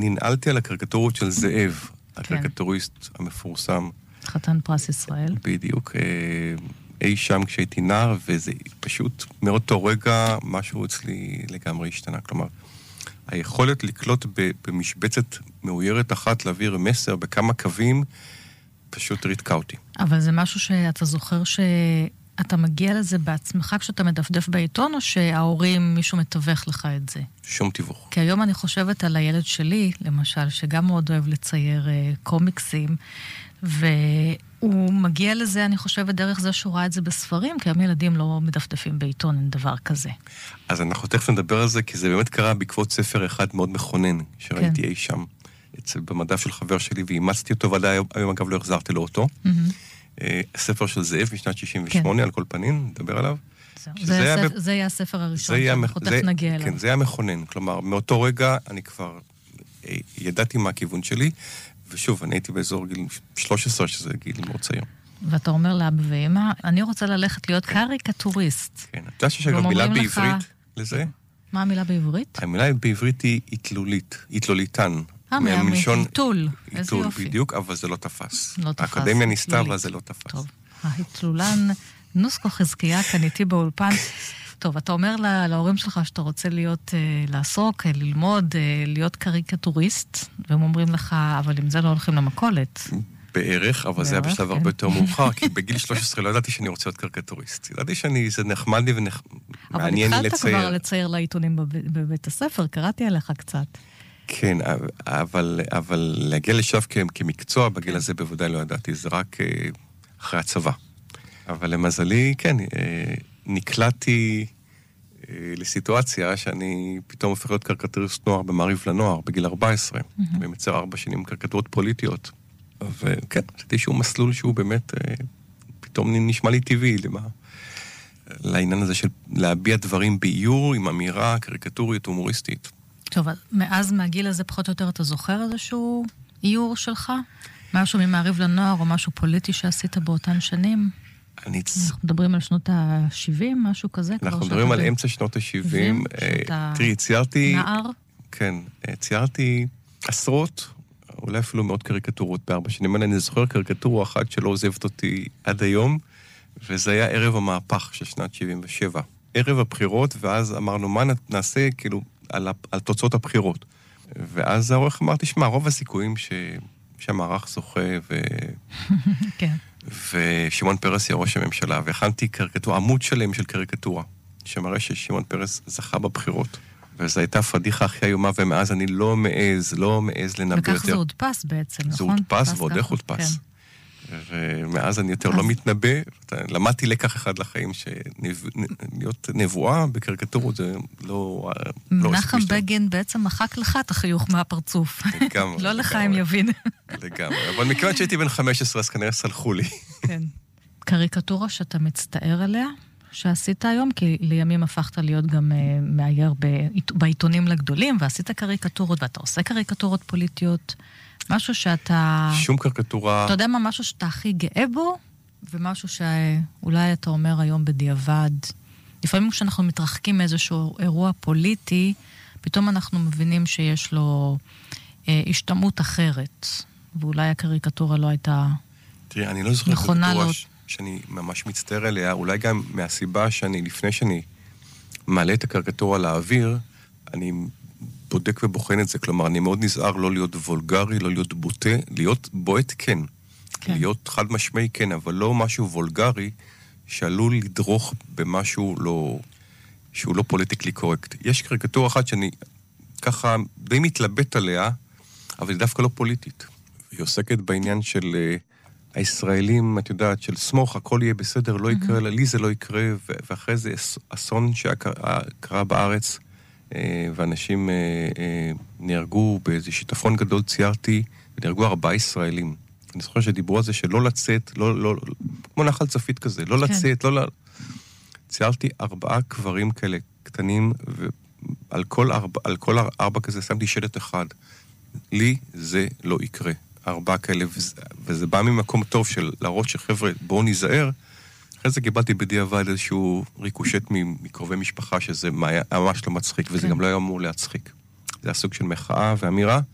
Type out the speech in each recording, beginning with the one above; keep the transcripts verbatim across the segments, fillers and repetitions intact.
ננעלתי על הקריקטורות של זאב, הקריקטוריסט המפורסם. חתן פרס ישראל. בדיוק. אי שם כשהייתי נער, וזה פשוט מאותו רגע משהו אצלי לגמרי השתנה. כלומר, היכולת לקלוט במשבצת מאוירת אחת להעביר מסר בכמה קווים, פשוט ריתקה אותי. אבל זה משהו שאתה זוכר שאתה מגיע לזה בעצמך כשאתה מדפדף בעיתון, או שההורים, מישהו מתווך לך את זה? שום תיווך. כי היום אני חושבת על הילד שלי, למשל, שגם מאוד אוהב לצייר uh, קומיקסים, והוא מגיע לזה, אני חושבת, דרך זה שהוא ראה את זה בספרים, כי היום ילדים לא מדפדפים בעיתון, אין דבר כזה. אז אנחנו תכף נדבר על זה, כי זה באמת קרה בעקבות ספר אחד מאוד מכונן, שראיתי כן. אי שם. במדף של חבר שלי, ואימצתי אותו, ועדיין היום אגב לא החזרתי לו אותו. ספר של זאב משנת שישים ושמונה, על כל פנים, נדבר עליו. זה היה הספר הראשון, שאנחנו תכף נגיע אליו. כן, זה היה מכונן. כלומר, מאותו רגע אני כבר ידעתי מה הכיוון שלי, ושוב, אני הייתי באזור גיל שלוש עשרה, שזה גיל מאוד צעיר. ואתה אומר לאבא ואמא, אני רוצה ללכת להיות קריקטוריסט. כן, אתה יודע שיש גם מילה בעברית לזה? מה המילה בעברית? המילה בעברית היא איתלולית, איתלוליתן. אה, מהיתול. איזה יופי. בדיוק, אבל זה לא תפס. לא תפס. האקדמיה ניסתה, אבל זה לא תפס. טוב, ההיתלולן, נוסקו חזקיה, קניתי באולפן. טוב, אתה אומר להורים שלך שאתה רוצה להיות, לעסוק, ללמוד, להיות קריקטוריסט, והם אומרים לך, אבל עם זה לא הולכים למכולת. בערך, אבל זה היה בשלב הרבה יותר מאוחר, כי בגיל שלוש עשרה לא ידעתי שאני רוצה להיות קריקטוריסט. ידעתי שאני, זה נחמד לי ומעניין לי לצייר. אבל התחלת כבר לצייר לעיתונים בבית הספר, קראתי עליך קצת. כן, אבל, אבל להגיע לשב כמקצוע בגיל הזה בוודאי לא ידעתי, זה רק אחרי הצבא. אבל למזלי, כן, נקלעתי לסיטואציה שאני פתאום הופך להיות קריקטוריסט נוער במעריב לנוער בגיל ארבע עשרה, ומצייר ארבע שנים קריקטורות פוליטיות. וכן, חשבתי שהוא מסלול שהוא באמת פתאום נשמע לי טבעי למה, לעניין הזה של להביע דברים באיור עם אמירה קריקטורית הומוריסטית. טוב, מאז מהגיל הזה פחות או יותר אתה זוכר איזשהו איור שלך? משהו ממעריב לנוער או משהו פוליטי שעשית באותן שנים? אני... אנחנו מדברים על שנות ה-שבעים, משהו כזה? אנחנו מדברים על אמצע שנות ה-שבעים. תראי, ציירתי... נער? כן, ציירתי עשרות, אולי אפילו מאות קריקטורות בארבע שנים. אני זוכר קריקטורה אחת שלא עוזבת אותי עד היום, וזה היה ערב המהפך של שנת שבעים ושבע. ערב הבחירות, ואז אמרנו, מה נעשה כאילו על, על תוצאות הבחירות. ואז העורך אמר, תשמע, רוב הסיכויים ש... שהמערך זוכה ו... כן. ושמעון פרס יהיה ראש הממשלה, והכנתי קריקטורה, עמוד שלם של קריקטורה, שמראה ששמעון פרס זכה בבחירות. וזו הייתה פדיחה הכי איומה, ומאז אני לא מעז, לא מעז לנבא יותר. וכך זה הודפס בעצם, נכון? זה הודפס, ועוד איך הודפס. ומאז אני יותר לא מתנבא, למדתי לקח אחד לחיים, שלהיות נבואה בקריקטורות זה לא... מנחם בגין בעצם מחק לך את החיוך מהפרצוף. לגמרי. לא לך אם יבין. לגמרי, אבל מכיוון שהייתי בן חמש עשרה, אז כנראה סלחו לי. כן. קריקטורה שאתה מצטער עליה, שעשית היום, כי לימים הפכת להיות גם מאייר בעיתונים לגדולים, ועשית קריקטורות, ואתה עושה קריקטורות פוליטיות, משהו שאתה... שום קריקטורה... אתה יודע מה, משהו שאתה הכי גאה בו, ומשהו שאולי אתה אומר היום בדיעבד. לפעמים כשאנחנו מתרחקים מאיזשהו אירוע פוליטי, פתאום אנחנו מבינים שיש לו אה, השתמעות אחרת, ואולי הקריקטורה לא הייתה תראי, אני לא זוכר קריקטורה לא... ש... שאני ממש מצטער עליה, אולי גם מהסיבה שאני, לפני שאני מעלה את הקריקטורה לאוויר, אני... בודק ובוחן את זה, כלומר, אני מאוד נזהר לא להיות וולגרי, לא להיות בוטה, להיות בועט כן. כן. להיות חד משמעי כן, אבל לא משהו וולגרי שעלול לדרוך במשהו לא, שהוא לא פוליטיקלי קורקט. יש קריקטורה אחת שאני ככה די מתלבט עליה, אבל היא דווקא לא פוליטית. היא עוסקת בעניין של uh, הישראלים, את יודעת, של סמוך, הכל יהיה בסדר, לא יקרה, mm-hmm. לי זה לא יקרה, ואחרי זה אסון שקרה בארץ, ואנשים נהרגו באיזה שיטפון גדול, ציירתי, ונהרגו ארבעה ישראלים. אני זוכר שדיברו על זה שלא לצאת, לא, לא, כמו נחל צפית כזה, לא לצאת, לא ל... ציירתי ארבעה קברים כאלה קטנים, ועל כל ארבע, על כל ארבע כזה שמתי שלט אחד. לי זה לא יקרה. ארבעה כאלה, וזה, וזה בא ממקום טוב של להראות שחבר'ה, בואו ניזהר, אחרי זה קיבלתי בדיעבד איזשהו ריקושט מקרובי משפחה, שזה ממש לא מצחיק, וזה גם לא היה אמור להצחיק. זה היה סוג של מחאה ואמירה,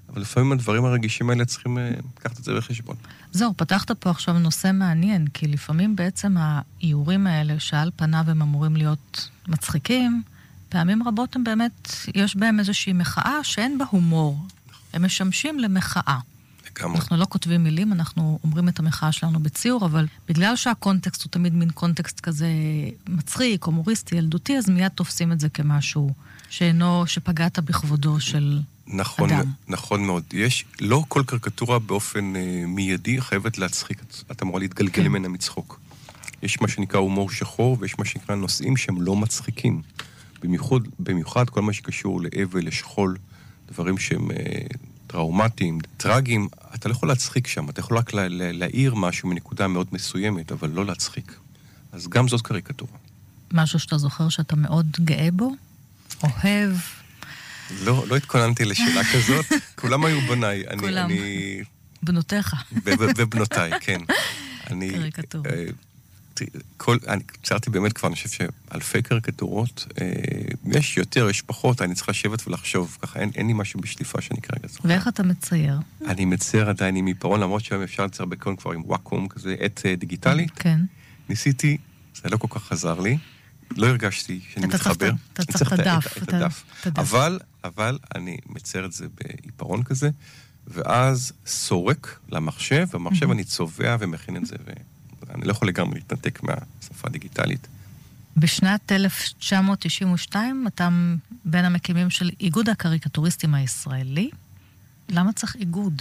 אבל לפעמים הדברים הרגישים האלה צריכים לקחת את זה בחשבון. זהו, פתחת פה עכשיו נושא מעניין, כי לפעמים בעצם האיורים האלה שעל פניו הם אמורים להיות מצחיקים, פעמים רבות הם באמת, יש בהם איזושהי מחאה שאין בה הומור. הם משמשים למחאה. לגמרי. אנחנו לא כותבים מילים, אנחנו אומרים את המחאה שלנו בציור, אבל בגלל שהקונטקסט הוא תמיד מין קונטקסט כזה מצחיק, הומוריסטי, ילדותי, אז מיד תופסים את זה כמשהו שאינו, שפגעת בכבודו של נכון, אדם. נכון מאוד. יש, לא כל קריקטורה באופן אה, מיידי חייבת להצחיק. את אמורה להתגלגל כן. ממנה מצחוק. יש מה שנקרא הומור שחור, ויש מה שנקרא נושאים שהם לא מצחיקים. במיוחד, במיוחד כל מה שקשור לאבל, לשכול, דברים שהם אה, טראומטיים, טרגיים, אתה לא יכול להצחיק שם, אתה יכול רק לה, לה, להעיר משהו מנקודה מאוד מסוימת, אבל לא להצחיק. אז גם זאת קריקטורה. משהו שאתה זוכר שאתה מאוד גאה בו? אוהב? לא, לא התכוננתי לשאלה כזאת, כולם היו בניי. כולם. אני, בנותיך. ובנותיי, כן. אני, קריקטורה. כל, אני ציירתי באמת כבר, אני חושב שאלפי קריקטורות, אה, יש יותר, יש פחות, אני צריך לשבת ולחשוב, ככה אין, אין לי משהו בשליפה שאני כרגע זוכר. ואיך אתה מצייר? אני מצייר עדיין עם עיפרון, למרות שהיום אפשר לצייר בקרון כבר עם וואקום, כזה עט דיגיטלי. כן. ניסיתי, זה לא כל כך חזר לי, לא הרגשתי שאני מתחבר. אתה צריך את הדף. את הדף. אבל, אבל אני מצייר את זה בעיפרון כזה, ואז סורק למחשב, והמחשב אני צובע ומכין את זה, ואני לא יכול לגמרי להתנתק מהשפה הדיגיטלית. בשנת אלף תשע מאות תשעים ושתיים, אתה בין המקימים של איגוד הקריקטוריסטים הישראלי. למה צריך איגוד?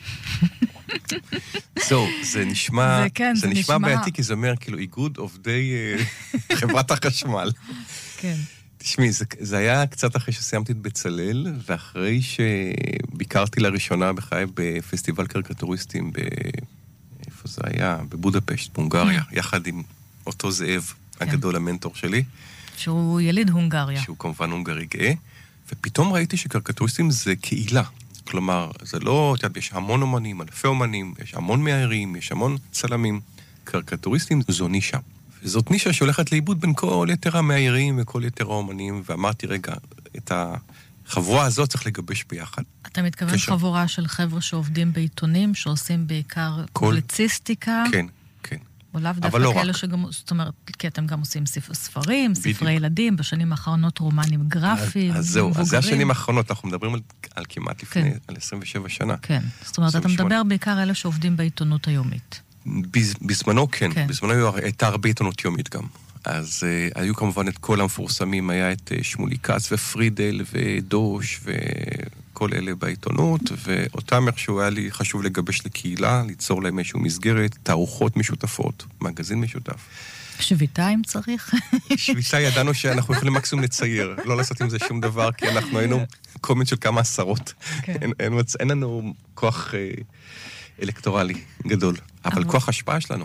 זהו, זה נשמע, זה כן, זה זה נשמע נשמע... בעייתי, כי זה אומר כאילו איגוד עובדי חברת החשמל. כן. תשמעי, זה, זה היה קצת אחרי שסיימתי את בצלאל, ואחרי שביקרתי לראשונה בחיי בפסטיבל קריקטוריסטים, ב... איפה זה היה? בבודפשט, בהונגריה, יחד עם אותו זאב הגדול, המנטור שלי. שהוא יליד הונגריה. שהוא כמובן הונגרי גאה, ופתאום ראיתי שקריקטוריסטים זה קהילה. כלומר, זה לא, יש המון אומנים, אלפי אומנים, יש המון מאיירים, יש המון צלמים. קריקטוריסטים זו נישה. וזאת נישה שהולכת לאיבוד בין כל יתר המאיירים וכל יתר האומנים, ואמרתי, רגע, את החבורה הזאת צריך לגבש ביחד. אתה מתכוון קשר. חבורה של חבר'ה שעובדים בעיתונים, שעושים בעיקר פובליציסטיקה? כן, כן. או לאו דווקא לא כאלה שגם, זאת אומרת, כי אתם גם עושים ספרים, בדיוק. ספרי ילדים, בשנים האחרונות רומנים גרפיים, אז זהו, אז זה השנים האחרונות, אנחנו מדברים על, על כמעט לפני, כן. על עשרים ושבע שנה. כן, זאת אומרת, אתה מדבר בעיקר אלה שעובדים בעיתונות היומית. בזמנו כן, כן. בזמנו הייתה הרבה עיתונות יומית גם. אז uh, היו כמובן את כל המפורסמים, היה את uh, שמולי קץ ופרידל ודוש וכל אלה בעיתונות, ואותם איכשהו היה לי חשוב לגבש לקהילה, ליצור להם איזשהו מסגרת, תערוכות משותפות, מגזין משותף. שביתה אם צריך? שביתה ידענו שאנחנו יכולים מקסימום לצייר, לא לעשות עם זה שום דבר, כי אנחנו היינו קומית של כמה עשרות. כן. אין, אין, אין לנו כוח... Uh, אלקטורלי גדול, אבל כוח השפעה שלנו.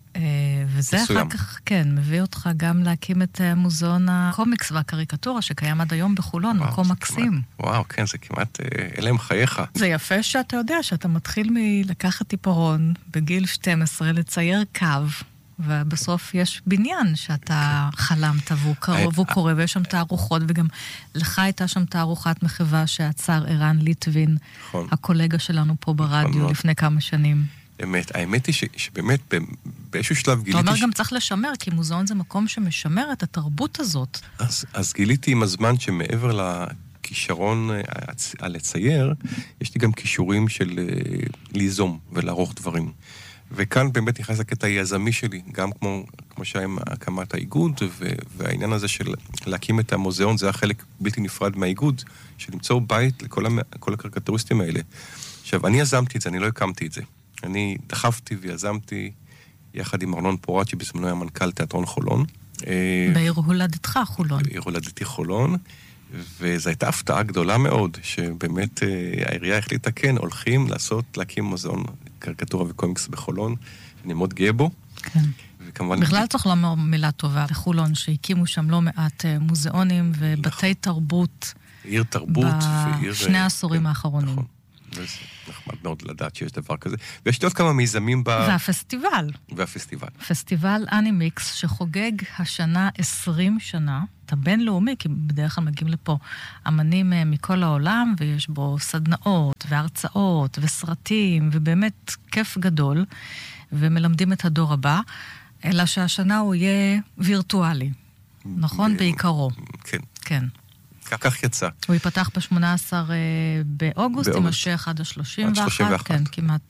וזה אחר כך, כן, מביא אותך גם להקים את מוזיאון הקומיקס והקריקטורה, שקיים עד היום בחולון, מקום מקסים. וואו, כן, זה כמעט, אלה הם חייך. זה יפה שאתה יודע שאתה מתחיל מלקחת עיפרון בגיל שתים עשרה, לצייר קו, ובסוף יש בניין שאתה חלמת והוא קורא, ויש שם תערוכות, וגם לך הייתה שם תערוכת מחווה שעצר ערן ליטווין, הקולגה שלנו פה ברדיו לפני כמה שנים. אמת, האמת היא שבאמת באיזשהו שלב גיליתי... אתה אומר גם צריך לשמר, כי מוזיאון זה מקום שמשמר את התרבות הזאת. אז גיליתי עם הזמן שמעבר לכישרון על לצייר, יש לי גם כישורים של ליזום ולערוך דברים. וכאן באמת נכנס הקטע היזמי שלי, גם כמו, כמו שהיה עם הקמת האיגוד, והעניין הזה של להקים את המוזיאון, זה היה חלק בלתי נפרד מהאיגוד, של למצוא בית לכל המ... כל הקריקטוריסטים האלה. עכשיו, אני יזמתי את זה, אני לא הקמתי את זה. אני דחפתי ויזמתי יחד עם ארנון פורט, שבזמנו היה מנכ"ל תיאטרון חולון. בעיר הולדתך חולון. בעיר הולדתי חולון, וזו הייתה הפתעה גדולה מאוד, שבאמת העירייה החליטה, כן, הולכים לעשות, להקים מוזיאון קריקטורה וקומיקס בחולון, אני מאוד גאה בו. כן. וכמובן... בכלל צריך לומר מילה טובה לחולון, שהקימו שם לא מעט מוזיאונים ובתי תרבות. עיר תרבות. בשני העשורים האחרונים. נכון, זה נחמד נחמד מאוד לדעת שיש דבר כזה. ויש עוד כמה מיזמים ב... והפסטיבל. והפסטיבל. פסטיבל אנימיקס שחוגג השנה עשרים שנה, את הבינלאומי, כי בדרך כלל מגיעים לפה אמנים מכל העולם, ויש בו סדנאות והרצאות וסרטים, ובאמת כיף גדול, ומלמדים את הדור הבא, אלא שהשנה הוא יהיה וירטואלי. נכון? בעיקרו. כן. כן. כך יצא. הוא ייפתח ב-שמונה עשר באוגוסט, יימשך עד ה-שלושים ואחת, כן, כמעט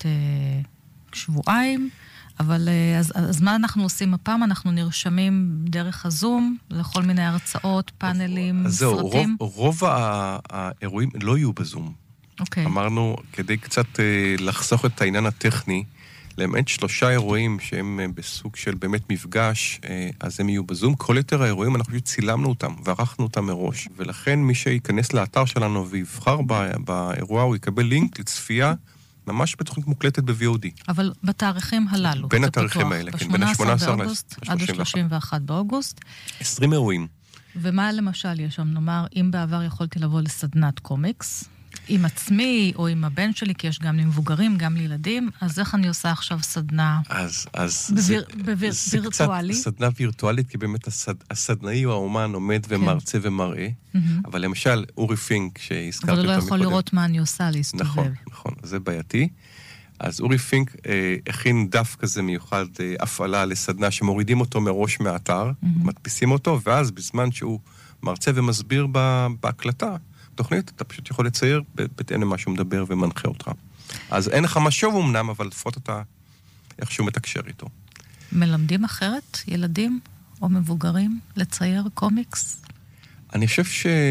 שבועיים. אבל אז, אז מה אנחנו עושים הפעם? אנחנו נרשמים דרך הזום לכל מיני הרצאות, פאנלים, סרטים. זהו, רוב, רוב האירועים לא יהיו בזום. אוקיי. אמרנו, כדי קצת לחסוך את העניין הטכני, למעט שלושה אירועים שהם בסוג של באמת מפגש, אז הם יהיו בזום. כל יותר האירועים, אנחנו צילמנו אותם וערכנו אותם מראש. ולכן מי שייכנס לאתר שלנו ויבחר באירוע, הוא יקבל לינק לצפייה ממש בתוכנית מוקלטת ב-וי או די. אבל בתאריכים הללו. בין התאריכים האלה, כן, בין ה-שמונה עשר באוגוסט עד ה-שלושים ואחת באוגוסט. עשרים אירועים. ומה למשל יש שם? נאמר, אם בעבר יכולתי לבוא לסדנת קומיקס, עם עצמי או עם הבן שלי, כי יש גם למבוגרים, גם לילדים, אז איך אני עושה עכשיו סדנה אז, אז בביר, זה, בביר, זה וירטואלי? קצת סדנה וירטואלית, כי באמת הסד, הסדנאי הוא האומן עומד ומרצה כן. ומראה, mm-hmm. אבל למשל אורי פינק שהזכרתי אותו מקודם. אבל הוא לא יכול מקודם, לראות מה אני עושה להסתובב. נכון, נכון, זה בעייתי. אז אורי פינק אה, הכין דף כזה מיוחד, אה, הפעלה לסדנה שמורידים אותו מראש מהאתר, mm-hmm. מדפיסים אותו, ואז בזמן שהוא מרצה ומסביר בהקלטה, תוכנית, אתה פשוט יכול לצייר בהתאם למה שהוא מדבר ומנחה אותך. אז אין לך משוב אומנם, אבל לפחות אתה איכשהו מתקשר איתו. מלמדים אחרת, ילדים או מבוגרים, לצייר קומיקס? אני חושב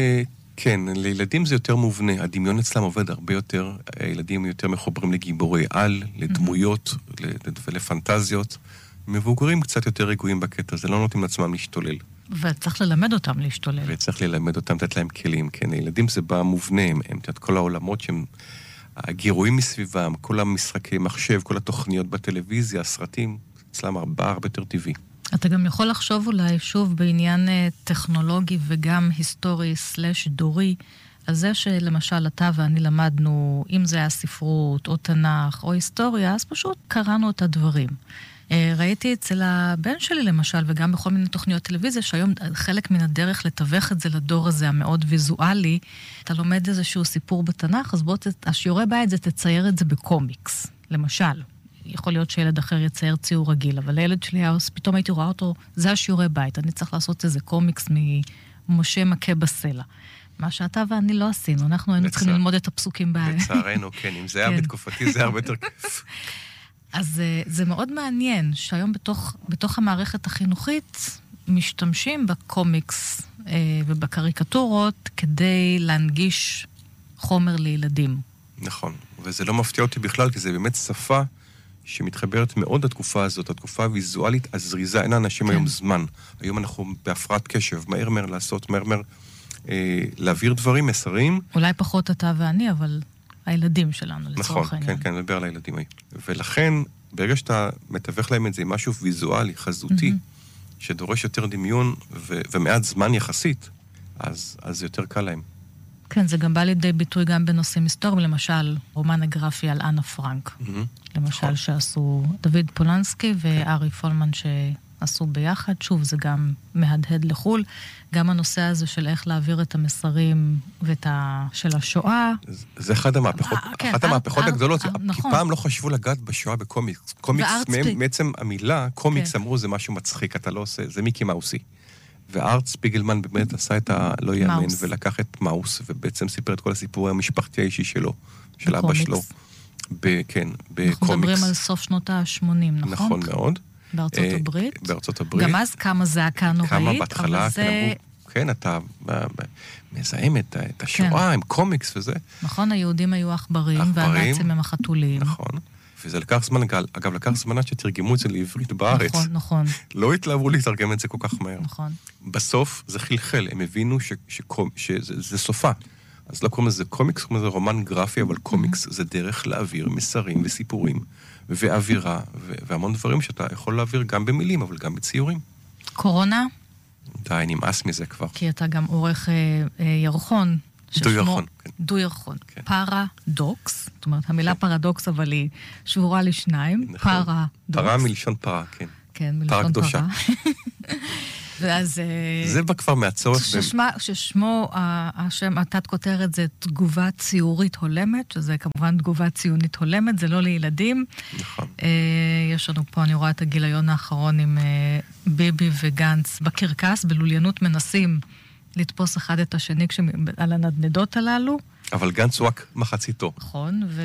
שכן, לילדים זה יותר מובנה. הדמיון אצלם עובד הרבה יותר, הילדים יותר מחוברים לגיבורי על, לדמויות ולפנטזיות. מבוגרים קצת יותר רגועים בקטע, זה לא נותנים לעצמם להשתולל. וצריך ללמד אותם להשתולל. וצריך ללמד אותם, לתת להם כלים, כן. הילדים זה בא מובנה, הם, הם תת כל העולמות שהם, הגירויים מסביבם, כל המשחקי מחשב, כל התוכניות בטלוויזיה, הסרטים, אצלם הרבה הרבה יותר טבעי. אתה גם יכול לחשוב אולי שוב בעניין טכנולוגי וגם היסטורי סלש דורי, על זה שלמשל אתה ואני למדנו, אם זה היה ספרות או תנ"ך או היסטוריה, אז פשוט קראנו את הדברים. ראיתי אצל הבן שלי למשל, וגם בכל מיני תוכניות טלוויזיה, שהיום חלק מן הדרך לתווך את זה לדור הזה המאוד ויזואלי, אתה לומד איזשהו סיפור בתנ"ך, אז בוא, השיעורי בית זה תצייר את זה בקומיקס, למשל. יכול להיות שילד אחר יצייר ציור רגיל, אבל לילד שלי, פתאום הייתי רואה אותו, זה השיעורי בית, אני צריך לעשות איזה קומיקס ממשה מכה בסלע. מה שאתה ואני לא עשינו, אנחנו היינו צריכים ללמוד את הפסוקים ב... לצערנו, כן, אם זה היה בתקופתי, זה הרבה יותר כיף. אז זה מאוד מעניין שהיום בתוך, בתוך המערכת החינוכית משתמשים בקומיקס אה, ובקריקטורות כדי להנגיש חומר לילדים. נכון, וזה לא מפתיע אותי בכלל, כי זה באמת שפה שמתחברת מאוד לתקופה הזאת, התקופה הוויזואלית הזריזה, אין האנשים כן. היום זמן. היום אנחנו בהפרעת קשב, מהר מהר לעשות, מהר מהר אה, להעביר דברים, מסרים. אולי פחות אתה ואני, אבל... הילדים שלנו, לצורך העניין. נכון, כן, כן, מדבר על הילדים. ולכן, ברגע שאתה מתווך להם את זה, משהו ויזואלי, חזותי, mm-hmm. שדורש יותר דמיון ו- ומעט זמן יחסית, אז, אז זה יותר קל להם. כן, זה גם בא לידי ביטוי גם בנושאים היסטוריים, למשל, רומן הגרפי על אנה פרנק. Mm-hmm. למשל, נכון. שעשו דוד פולנסקי וארי כן. פולמן שעשו ביחד. שוב, זה גם מהדהד לחול. גם הנושא הזה של איך להעביר את המסרים ואת ה... של השואה. זה אחד המהפכות, כן, אחת המהפכות אר, הגדולות. אר, כי נכון. פעם לא חשבו לגעת בשואה בקומיקס. קומיקס, מעצם המילה, קומיקס כן. אמרו זה משהו מצחיק, אתה לא עושה, זה מיקי מאוסי. וארט ספיגלמן באמת עשה את הלא יאמן, ולקח את מאוס, ובעצם סיפר את כל הסיפור המשפחתי האישי שלו, של אבא שלו. ב, כן, בקומיקס. אנחנו מדברים על סוף שנות ה-שמונים, נכון? נכון מאוד. בארצות הברית. בארצות הברית. גם אז כמה זעקה נוראית. כמה בהתחלה, זה... כן, אתה מזהם את השואה עם קומיקס וזה. נכון, היהודים היו עכברים, והנאצים הם החתולים. נכון. וזה לקח זמן, אגב, לקח זמן עד שתרגמו את זה לעברית בארץ. נכון, נכון. לא התלהבו להתרגם את זה כל כך מהר. נכון. בסוף זה חלחל, הם הבינו שזה סופה. אז לא קוראים לזה קומיקס, קוראים לזה רומן גרפי, אבל קומיקס זה דרך להעביר מסרים וסיפורים, ואווירה, והמון דברים שאתה יכול להעביר גם במילים, אבל גם בציורים. קורונה? די, נמאס מזה כבר. כי אתה גם עורך אה, אה, ירחון דו ירחון, כן. דו ירחון. כן. פרדוקס, זאת אומרת, המילה כן. פרדוקס, אבל היא שבורה לשניים. נכון. פרדוקס. פרה מלשון פרה, כן. כן, מלשון פרה. פרה. ואז... זה בא כבר מהצורך... ששמה, ששמו, השם, התת כותרת זה תגובה ציורית הולמת, שזה כמובן תגובה ציונית הולמת, זה לא לילדים. נכון. יש לנו פה, אני רואה את הגיליון האחרון עם ביבי וגנץ בקרקס, בלוליינות מנסים לתפוס אחד את השני על הנדנדות הללו. אבל גנץ הוא רק מחציתו. נכון, ו...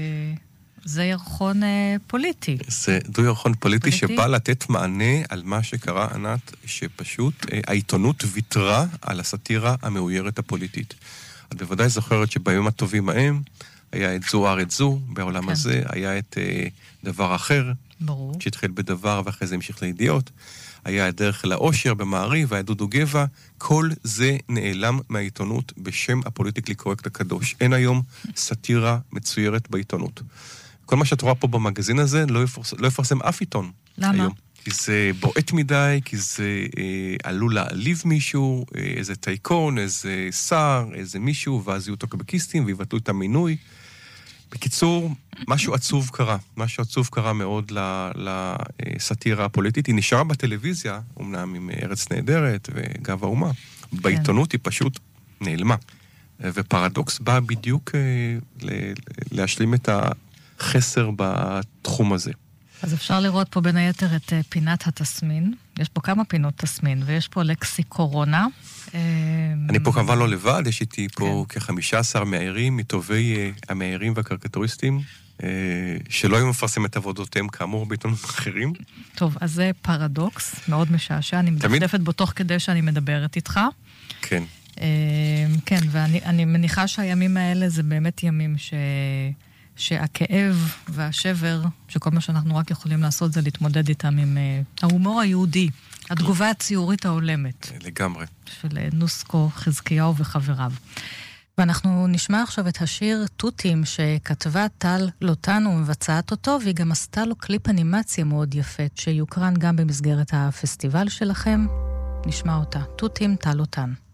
זה ירחון אה, פוליטי. זה דו ירחון פוליטי, פוליטי שבא לתת מענה על מה שקרה, ענת, שפשוט אה, העיתונות ויתרה על הסאטירה המאוירת הפוליטית. את בוודאי זוכרת שביום הטובים ההם היה את זו ארץ זו, בעולם כן. הזה היה את אה, דבר אחר, ברור. שהתחיל בדבר ואחרי זה המשיך לידיעות. היה הדרך לאושר במעריב, היה דודו גבע, כל זה נעלם מהעיתונות בשם הפוליטיקלי קורקט הקדוש. אין היום סאטירה מצוירת בעיתונות. כל מה שאת רואה פה במגזין הזה לא יפרס, לא יפרסם אף עיתון. למה? היום. כי זה בועט מדי, כי זה אה, עלול להעליב מישהו, אה, איזה טייקון, איזה שר, איזה מישהו, ואז יהיו טוקבקיסטים ויבטלו את המינוי. בקיצור, משהו עצוב קרה. משהו עצוב קרה מאוד לסאטירה הפוליטית. היא נשארה בטלוויזיה, אומנם עם ארץ נהדרת וגב האומה. כן. בעיתונות היא פשוט נעלמה. ופרדוקס בא בדיוק אה, להשלים את ה... חסר בתחום הזה. אז אפשר לראות פה בין היתר את פינת התסמין. יש פה כמה פינות תסמין, ויש פה לקסיקורונה. אני פה כמובן לא לבד, יש איתי פה כ-חמישה עשר מאיירים, מטובי המאיירים והקריקטוריסטים, שלא היו מפרסם את עבודותיהם כאמור בעיתונות אחרים. טוב, אז זה פרדוקס, מאוד משעשע. אני מדפדפת בו תוך כדי שאני מדברת איתך. כן. כן, ואני מניחה שהימים האלה זה באמת ימים ש... שהכאב והשבר, שכל מה שאנחנו רק יכולים לעשות זה להתמודד איתם עם uh, ההומור היהודי, התגובה הציורית ההולמת. לגמרי. של נוסקו, חזקיהו וחבריו. ואנחנו נשמע עכשיו את השיר טוטים שכתבה טל לוטן ומבצעת אותו, והיא גם עשתה לו קליפ אנימציה מאוד יפה, שיוקרן גם במסגרת הפסטיבל שלכם. נשמע אותה. טוטים, טל לוטן.